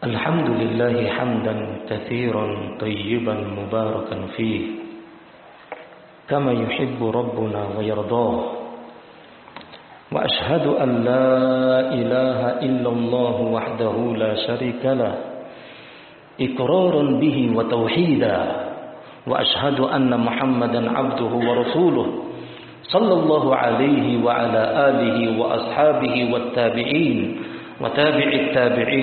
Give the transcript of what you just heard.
الحمد لله حمدا كثيرا طيبا مباركا فيه كما يحب ربنا ويرضاه، وأشهد أن لا إله إلا الله وحده لا شريك له إقرارا به وتوحيدا، وأشهد أن محمدا عبده ورسوله صلى الله عليه وعلى آله وأصحابه والتابعين وتابع التابعين